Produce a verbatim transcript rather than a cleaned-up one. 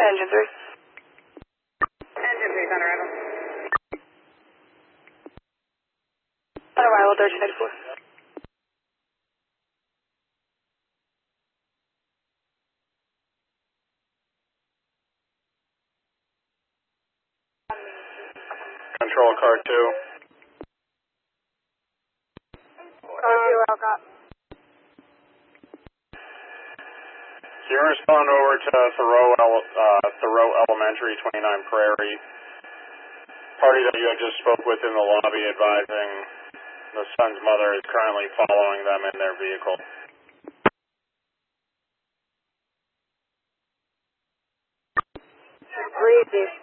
Engine three. Engine three, on arrival. On arrival, thirteen eighty-four. Control car two. Car two, Alcott. Can you respond over to Thoreau, uh, Thoreau Elementary, twenty-nine Prairie? Party that you had just spoke with in the lobby advising the son's mother is currently following them in their vehicle. Read this.